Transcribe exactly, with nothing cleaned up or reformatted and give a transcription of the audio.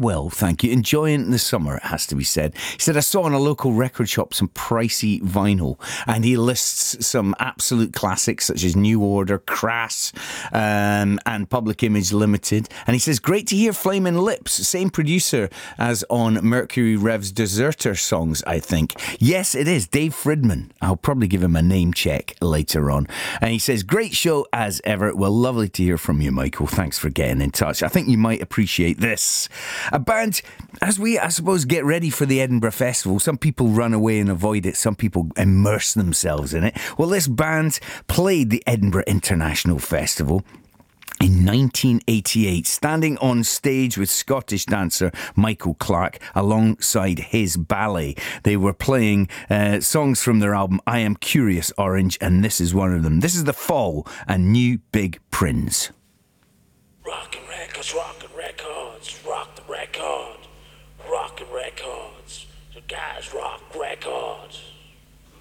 well, thank you. Enjoying the summer, it has to be said. He said, I saw in a local record shop some pricey vinyl, and he lists some absolute classics such as New Order, Crass, um, and Public Image Limited. And he says, great to hear Flaming Lips, same producer as on Mercury Rev's Deserter songs, I think. Yes, it is. Dave Fridman. I'll probably give him a name check later on. And he says, great show as ever. Well, lovely to hear from you, Michael. Thanks for getting in touch. I think you might appreciate this. A band, as we, I suppose, get ready for the Edinburgh Festival, some people run away and avoid it. Some people immerse themselves in it. Well, this band played the Edinburgh International Festival in nineteen eighty-eight, standing on stage with Scottish dancer Michael Clark alongside his ballet. They were playing uh, songs from their album I Am Curious Orange, and this is one of them. This is The Fall and New Big Prince. Rockin' records, rockin' records, rock the record, rockin' records, the guys rock records.